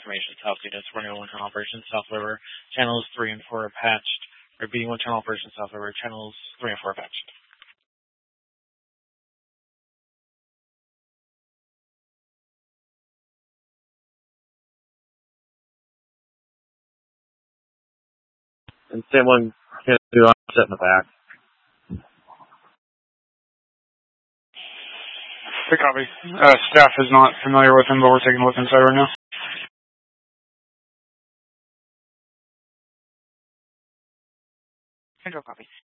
information. South Units, running 1 channel operation, South River. Channels 3 and 4 are patched. Repeating 1 channel operation, South River. Channels 3 and 4 are patched. And same one can do offset in the back. Good copy. Staff is not familiar with him, but we're taking a look inside right now. Control copy.